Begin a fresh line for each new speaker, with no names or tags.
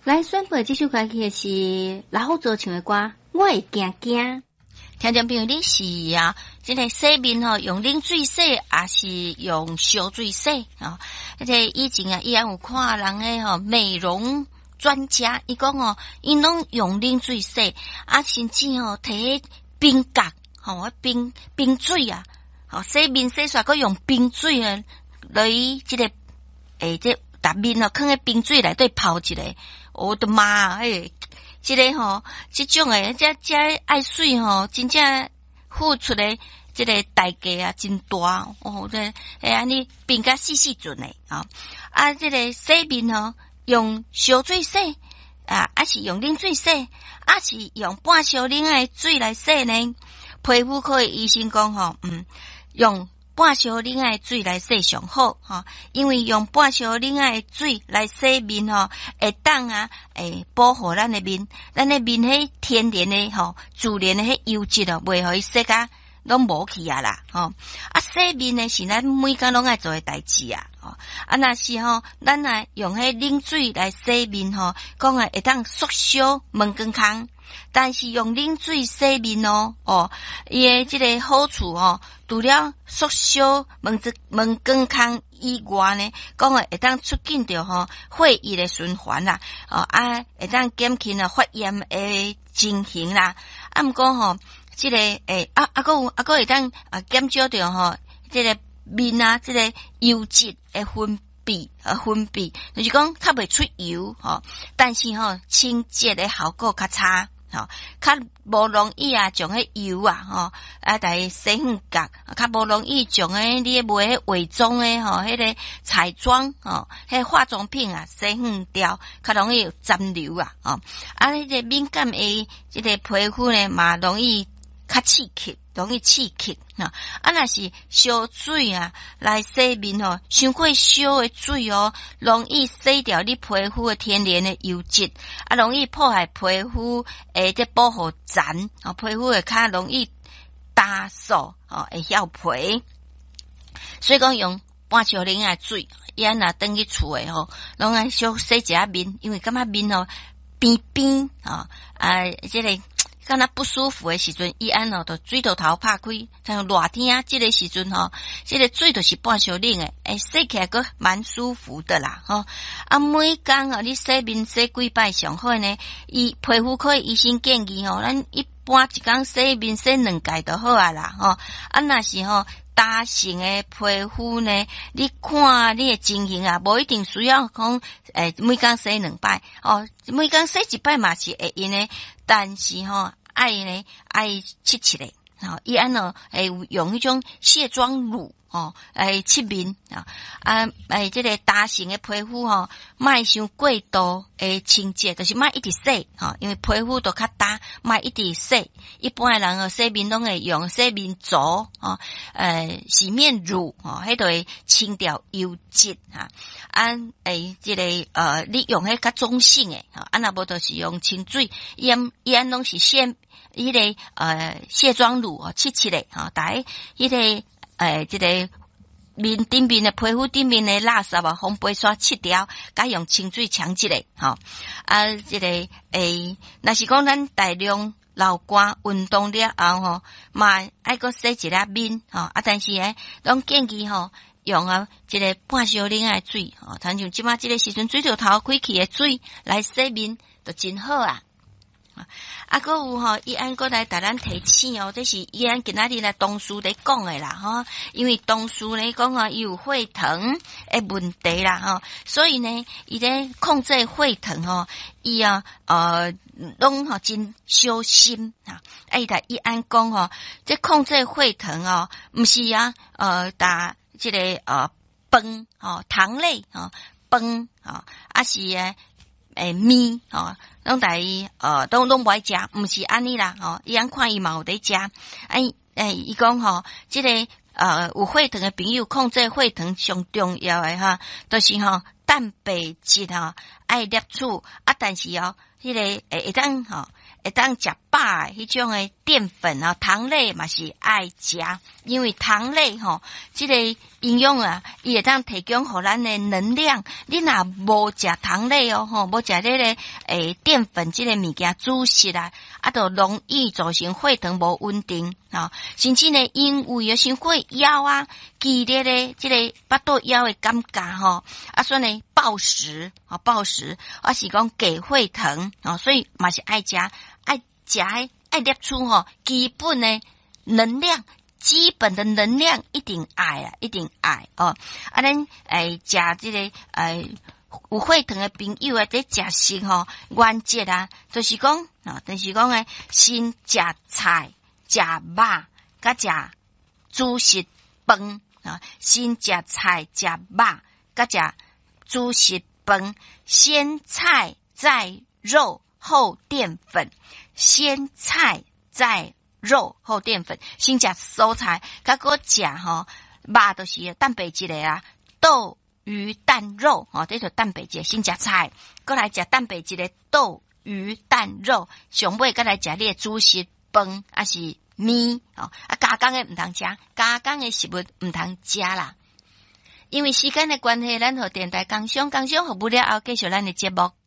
来宣布这首歌曲的是老虎做唱的歌，我会惊惊。
听众朋友，你是啊，这个洗面用冷水洗，还是用烧水洗啊？这个以前啊，伊也有看人的美容专家，伊讲伊拢用冷水洗，甚至摕冰角冰水啊，洗面洗煞，佮用冰水啊，来这个这把面放喺冰水内底泡一下，我的妈啊！这个这种诶，这爱水真正付出的这个代价啊，真大安尼变甲细细准诶这个洗面用烧水洗是用冷水洗，是用半烧冷的水来洗呢？皮肤科的医生讲用半烧冷的水来洗上好因为用半烧冷的水来洗面会当保护咱的面迄天然的自然的迄油脂袂互伊洗甲拢无去啦洗面呢是咱每工拢爱做的代志若是咱来用迄冷水来洗面讲会当缩小门根孔，但是用冷水洗面伊的这个好处除了缩小门根孔以外呢，讲会当促进着血液的循环啦会当减轻发炎的情形啦毋过这个还会当减少着这个面这个油脂的分泌，就是讲较袂出油但是清洁的效果较差较无容易将迄油来洗粉角，较无容易将你买伪装的迄个彩妆迄化妆品洗粉掉，较容易有残留迄个敏感的这个皮肤呢嘛容易较刺激若是烧水来洗面伤过烧的水容易洗掉你皮肤的天然的油脂容易破坏皮肤的这保护层皮肤会较容易打扫会翘皮，所以讲用半烧冷的水，若回去厝的拢爱小洗一下面，因为感觉面边这个敢若不舒服的时阵，伊就水头拍开，像热天这个时阵这个水就是半烧冷的，洗起来个蛮舒服的啦每工你洗面洗几摆上好呢？伊皮肤科医生建议咱一般一工洗面洗2摆就好啦若是大型的皮肤呢，你看你的情形无一定需要讲每工洗2摆每工洗1摆嘛是会用的，但是爱切的伊会用迄种卸妆乳切面这个大型的皮肤莫伤过度的清洁，就是莫一直洗因为皮肤都较大，莫一直洗。一般的人洗面拢会用洗面乳洗面乳迄都会清掉油脂这个你用迄较中性的若无就是用清水，伊拢是先迄个卸妆乳切的大迄个这个面顶面的皮肤顶面的垃圾红白刷切掉，甲用清水冲一下这个若是讲咱大量流汗运动了后嘛爱个洗一下面但是拢建议用这个半烧冷的水像即马这个时阵水头开起的水来洗面就真好还有伊搁来带咱提醒这是伊今仔日来同事咧讲的啦因为同事咧讲伊有血糖的问题啦所以呢伊咧控制血糖伊拢真小心伊讲这控制血糖毋是打这个饭糖类饭是面拢大拢不爱食，毋是安尼啦伊看伊嘛有伫食伊讲这个有血糖的朋友控制血糖上重要的就是蛋白质爱摄取但是迄个会当食饱迄种诶淀粉啊，糖类嘛是爱食，因为糖类吼，即个营养啊，伊会当提供互咱诶能量。你若无食糖类哦，吼，无食迄个淀粉即个物件主食啊，就容易造成血糖无稳定啊，甚至呢，因为伤过枵啊，激烈咧即个巴肚枵诶感觉吼，所以呢暴食，是讲低血糖啊，所以嘛是爱食。爱摄取基本的能量，基本的能量一定爱哦。咱食这个有血糖的朋友啊，在食食原则啊，就是讲先食菜、食肉，甲食主食饭啊，先食菜、食肉，甲食主食饭，先菜再肉后淀粉。先菜再肉后淀粉，先食蔬菜，甲个食肉就是蛋白质的啊，豆鱼蛋肉这就蛋白质，先食菜，过来食蛋白质的豆鱼蛋肉，上尾再来食你的主食饭，是面加工的毋通食，加工的食物毋通食啦。因为时间的关系，咱和电台工商服务了后，继续咱的节目。